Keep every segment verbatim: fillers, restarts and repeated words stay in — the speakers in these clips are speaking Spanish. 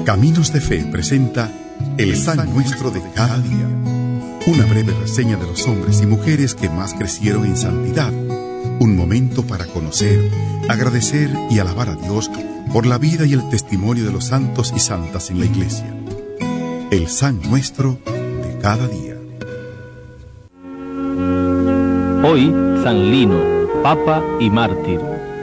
Caminos de Fe presenta El San Nuestro de cada día. Una breve reseña de los hombres y mujeres que más crecieron en santidad. Un momento para conocer, agradecer y alabar a Dios por la vida y el testimonio de los santos y santas en la Iglesia. El San Nuestro de cada día. Hoy, San Lino, Papa y Mártir.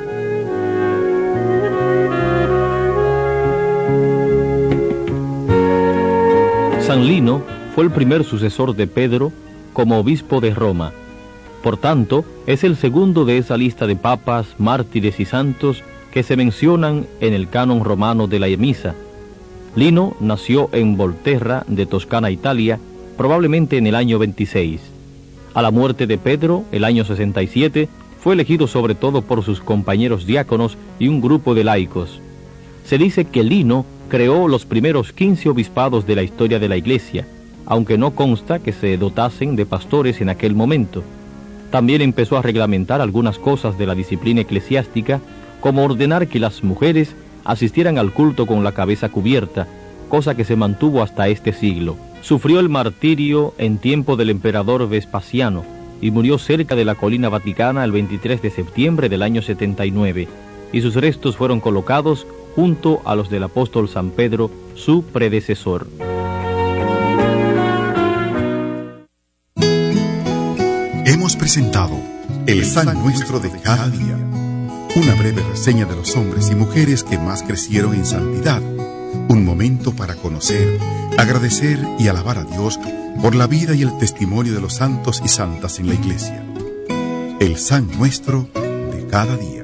San Lino fue el primer sucesor de Pedro como obispo de Roma. Por tanto, es el segundo de esa lista de papas, mártires y santos que se mencionan en el canon romano de la misa. Lino nació en Volterra, de Toscana, Italia, probablemente en el año veintiséis. A la muerte de Pedro, el año sesenta y siete, fue elegido sobre todo por sus compañeros diáconos y un grupo de laicos. Se dice que Lino creó los primeros quince obispados de la historia de la Iglesia, aunque no consta que se dotasen de pastores en aquel momento. También empezó a reglamentar algunas cosas de la disciplina eclesiástica, como ordenar que las mujeres asistieran al culto con la cabeza cubierta, cosa que se mantuvo hasta este siglo. Sufrió el martirio en tiempo del emperador Vespasiano y murió cerca de la colina vaticana el veintitrés de septiembre del año setenta y nueve, y sus restos fueron colocados junto a los del apóstol San Pedro, su predecesor. Hemos presentado El San Nuestro de cada día, una breve reseña de los hombres y mujeres que más crecieron en santidad, un momento para conocer, agradecer y alabar a Dios por la vida y el testimonio de los santos y santas en la Iglesia. El San Nuestro de cada día.